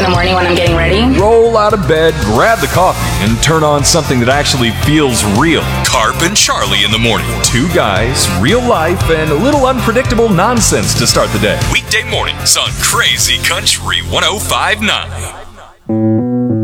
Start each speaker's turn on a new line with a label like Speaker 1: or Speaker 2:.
Speaker 1: the morning when I'm getting ready.
Speaker 2: Roll out of bed, grab the coffee, and turn on something that actually feels real. Carp and Charlie in the morning. Two guys, real life, and a little unpredictable nonsense to start the day. Weekday mornings on Crazy Country 105.9.